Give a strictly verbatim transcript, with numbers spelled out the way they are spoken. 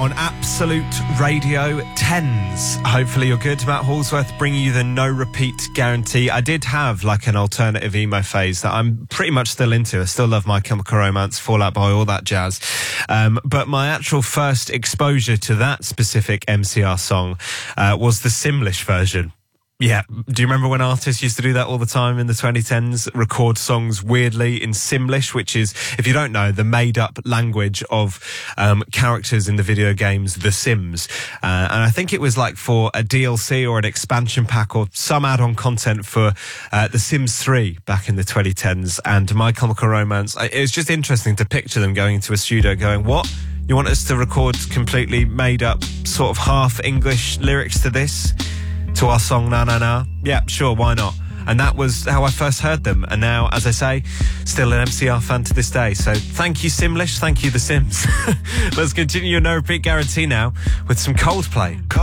on Absolute Radio tens. Hopefully you're good. Matt Hallsworth bringing you the no repeat guarantee. I did have like an alternative emo phase that I'm pretty much still into. I still love My Chemical Romance, Fall Out Boy, all that jazz. Um, but my actual first exposure to that specific M C R song uh, was the Simlish version. Yeah. Do you remember when artists used to do that all the time in the twenty tens? Record songs weirdly in Simlish, which is, if you don't know, the made-up language of um, characters in the video games The Sims. Uh, and I think it was like for a D L C or an expansion pack or some add-on content for uh, The Sims three back in the twenty tens and My Chemical Romance. It was just interesting to picture them going into a studio going, what? You want us to record completely made-up sort of half-English lyrics to this? To our song Na Na Na? Yeah, sure, why not? And that was how I first heard them. And now, as I say, still an M C R fan to this day. So thank you, Simlish. Thank you, The Sims. Let's continue your no repeat guarantee now with some Coldplay.